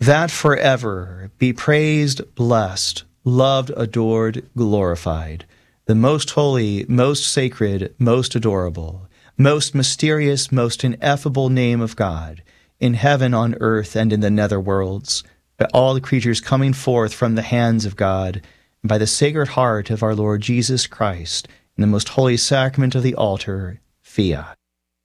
that forever be praised, blessed, loved, adored, glorified, the most holy, most sacred, most adorable, most mysterious, most ineffable name of God, in heaven, on earth, and in the nether worlds, by all the creatures coming forth from the hands of God, and by the Sacred Heart of our Lord Jesus Christ, in the most holy sacrament of the altar, Fiat.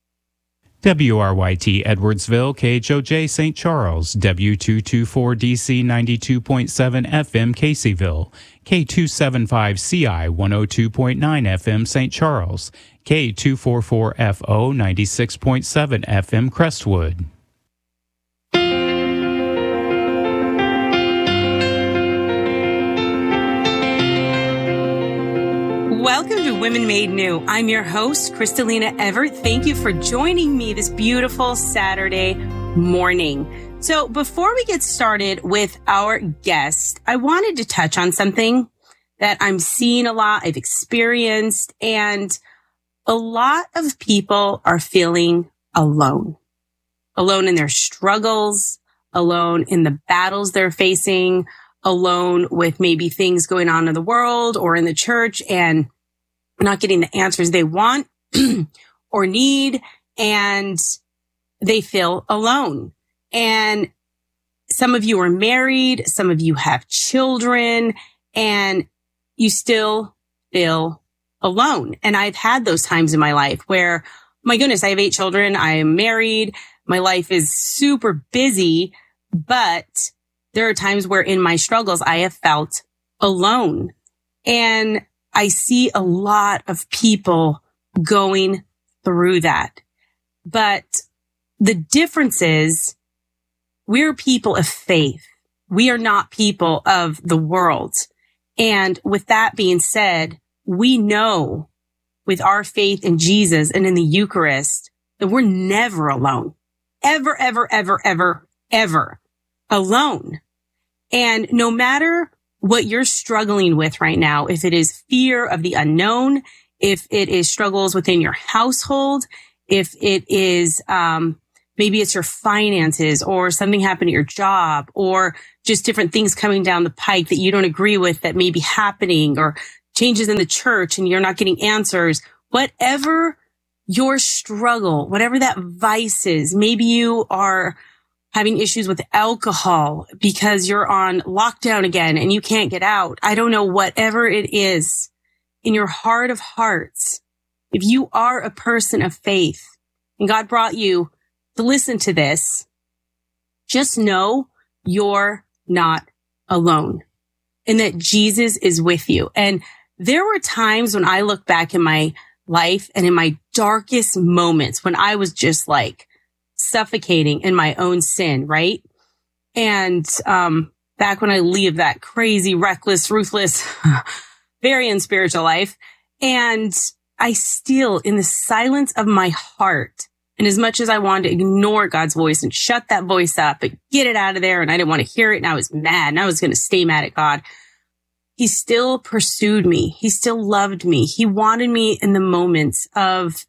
WRYT Edwardsville, KHOJ St. Charles, W224DC 92.7 FM Caseyville, K275CI 102.9 FM St. Charles, K244FO 96.7 FM Crestwood. Welcome to Women Made New. I'm your host, Kristalina Everett. Thank you for joining me this beautiful Saturday morning. So before we get started with our guest, I wanted to touch on something that I'm seeing a lot, I've experienced, and a lot of people are feeling alone. Alone in their struggles, alone in the battles they're facing, alone with maybe things going on in the world or in the church and not getting the answers they want or need, and they feel alone. And some of you are married, some of you have children, and you still feel alone. And I've had those times in my life where, my goodness, I have 8 children, I am married, my life is super busy, but there are times where in my struggles, I have felt alone. And I see a lot of people going through that. But the difference is we're people of faith. We are not people of the world. And with that being said, we know with our faith in Jesus and in the Eucharist that we're never alone. Ever, ever, ever, ever, ever alone. And no matter what you're struggling with right now, if it is fear of the unknown, if it is struggles within your household, if it is, maybe it's your finances or something happened at your job or just different things coming down the pike that you don't agree with that may be happening or changes in the church and you're not getting answers, whatever your struggle, whatever that vice is, maybe you are having issues with alcohol because you're on lockdown again and you can't get out. I don't know, whatever it is in your heart of hearts. If you are a person of faith and God brought you to listen to this, just know you're not alone and that Jesus is with you. And there were times when I look back in my life and in my darkest moments when I was just like, suffocating in my own sin, right? And back when I lived that crazy, reckless, ruthless, very unspiritual life. And I still, in the silence of my heart, and as much as I wanted to ignore God's voice and shut that voice up and get it out of there, and I didn't want to hear it, and I was mad, and I was going to stay mad at God, He still pursued me. He still loved me. He wanted me in the moments of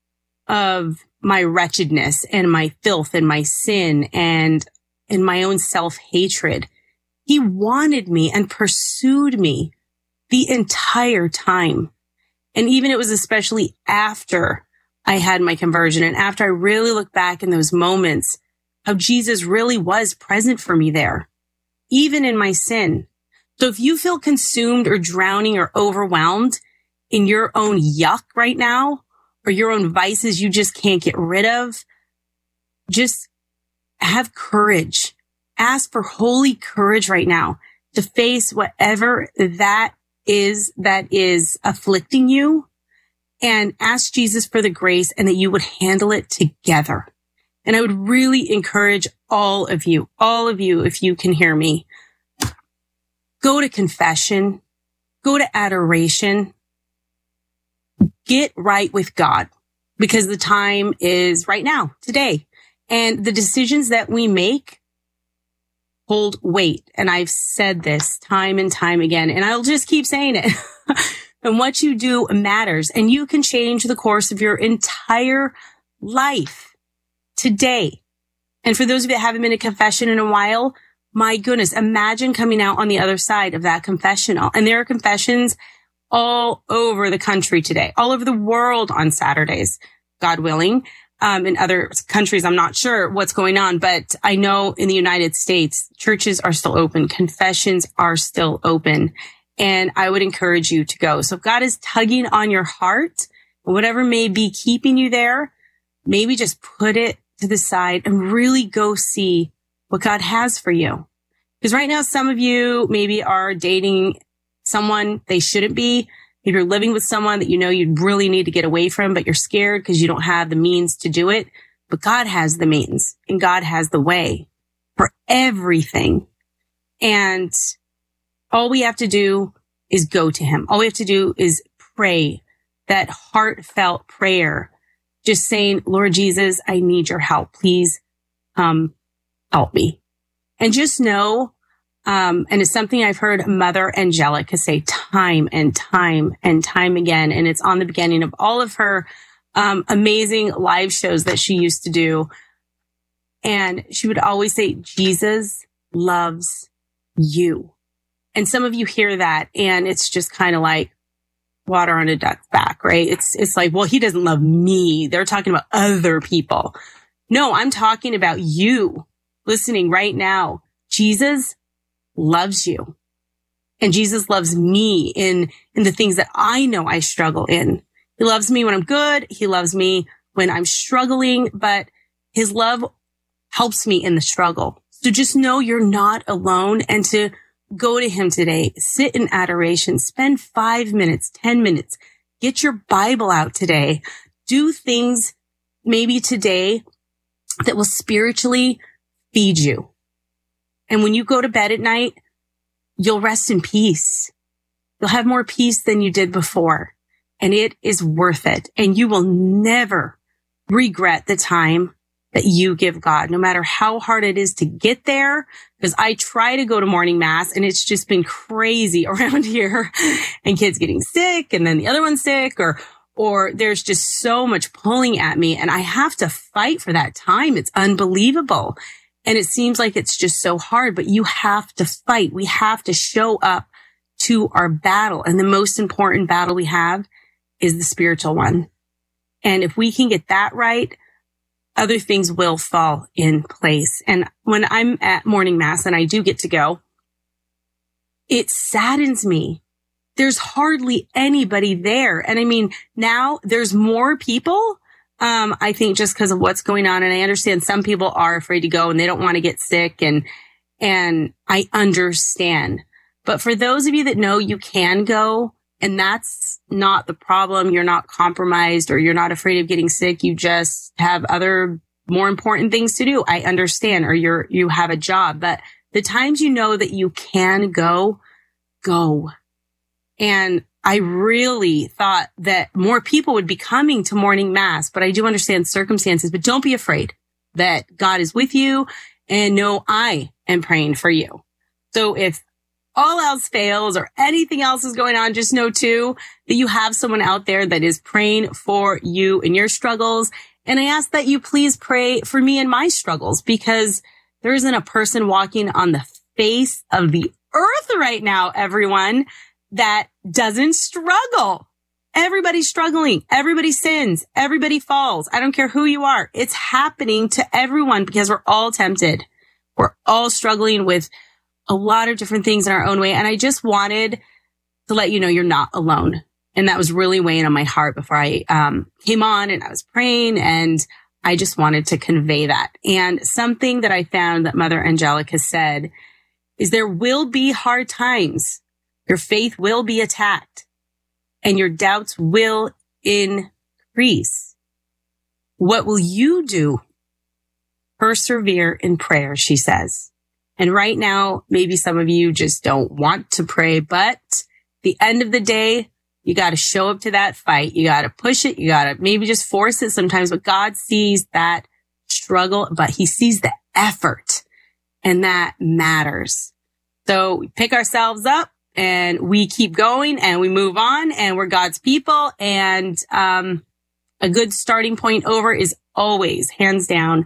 my wretchedness and my filth and my sin and in my own self-hatred. He wanted me and pursued me the entire time. And even it was especially after I had my conversion and after I really looked back in those moments, how Jesus really was present for me there, even in my sin. So if you feel consumed or drowning or overwhelmed in your own yuck right now, or your own vices you just can't get rid of, just have courage. Ask for holy courage right now to face whatever that is afflicting you, and ask Jesus for the grace and that you would handle it together. And I would really encourage all of you, if you can hear me, go to confession, go to adoration, get right with God, because the time is right now, today. And the decisions that we make hold weight. And I've said this time and time again, and I'll just keep saying it. And what you do matters. And you can change the course of your entire life today. And for those of you that haven't been to confession in a while, my goodness, imagine coming out on the other side of that confessional. And there are confessions all over the country today, all over the world on Saturdays, God willing. In other countries, I'm not sure what's going on, but I know in the United States, churches are still open. Confessions are still open. And I would encourage you to go. So if God is tugging on your heart, whatever may be keeping you there, maybe just put it to the side and really go see what God has for you. Because right now, some of you maybe are dating someone they shouldn't be. If you're living with someone that you know you really need to get away from, but you're scared because you don't have the means to do it. But God has the means and God has the way for everything. And all we have to do is go to him. All we have to do is pray that heartfelt prayer, just saying, Lord Jesus, I need your help. Please, help me. And just know, and it's something I've heard Mother Angelica say time and time and time again. And it's on the beginning of all of her amazing live shows that she used to do. And she would always say, Jesus loves you. And some of you hear that and it's just kind of like water on a duck's back, right? It's like, well, he doesn't love me. They're talking about other people. No, I'm talking about you listening right now. Jesus loves you. And Jesus loves me in the things that I know I struggle in. He loves me when I'm good. He loves me when I'm struggling, but his love helps me in the struggle. So just know you're not alone and to go to him today. Sit in adoration. Spend 5 minutes, 10 minutes. Get your Bible out today. Do things maybe today that will spiritually feed you. And when you go to bed at night, you'll rest in peace. You'll have more peace than you did before. And it is worth it. And you will never regret the time that you give God, no matter how hard it is to get there. Because I try to go to morning mass and it's just been crazy around here and kids getting sick and then the other one's sick or there's just so much pulling at me and I have to fight for that time. It's unbelievable. And it seems like it's just so hard, but you have to fight. We have to show up to our battle. And the most important battle we have is the spiritual one. And if we can get that right, other things will fall in place. And when I'm at morning mass and I do get to go, it saddens me. There's hardly anybody there. And I mean, now there's more people. I think just because of what's going on. And I understand some people are afraid to go and they don't want to get sick. And I understand. But for those of you that know you can go, and that's not the problem. You're not compromised or you're not afraid of getting sick. You just have other more important things to do. I understand. Or you have a job, but the times you know that you can go. And I really thought that more people would be coming to morning mass, but I do understand circumstances, but don't be afraid that God is with you and know I am praying for you. So if all else fails or anything else is going on, just know too that you have someone out there that is praying for you in your struggles. And I ask that you please pray for me in my struggles because there isn't a person walking on the face of the earth right now, everyone, that doesn't struggle. Everybody's struggling. Everybody sins. Everybody falls. I don't care who you are. It's happening to everyone because we're all tempted. We're all struggling with a lot of different things in our own way. And I just wanted to let you know you're not alone. And that was really weighing on my heart before I came on and I was praying. And I just wanted to convey that. And something that I found that Mother Angelica said is there will be hard times. Your faith will be attacked and your doubts will increase. What will you do? Persevere in prayer, she says. And right now, maybe some of you just don't want to pray, but the end of the day, you got to show up to that fight. You got to push it. You got to maybe just force it sometimes, but God sees that struggle, but he sees the effort and that matters. So we pick ourselves up and we keep going and we move on and we're God's people. And, a good starting point over is always hands down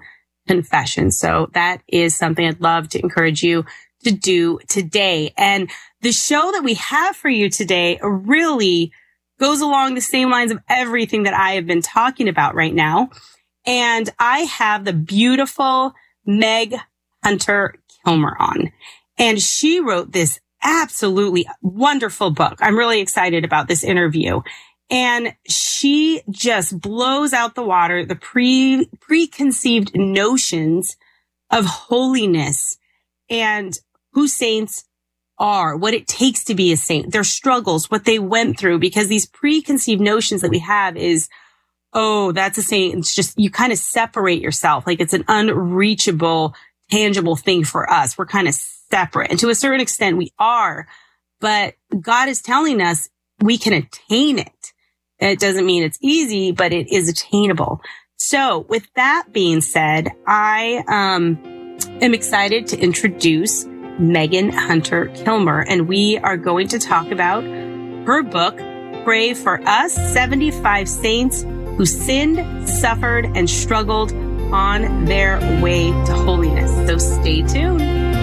confession. So that is something I'd love to encourage you to do today. And the show that we have for you today really goes along the same lines of everything that I have been talking about right now. And I have the beautiful Meg Hunter Kilmer on. And she wrote this absolutely wonderful book. I'm really excited about this interview. And she just blows out the water the preconceived notions of holiness and who saints are, what it takes to be a saint, their struggles, what they went through, because these preconceived notions that we have is, oh, that's a saint. It's just, you kind of separate yourself. Like it's an unreachable, tangible thing for us. We're kind of separate. And to a certain extent we are, but God is telling us we can attain it. It doesn't mean it's easy, but it is attainable. So with that being said, I am excited to introduce Megan Hunter Kilmer, and we are going to talk about her book, Pray for Us, 75 Saints Who Sinned, Suffered, and Struggled on Their Way to Holiness. So stay tuned.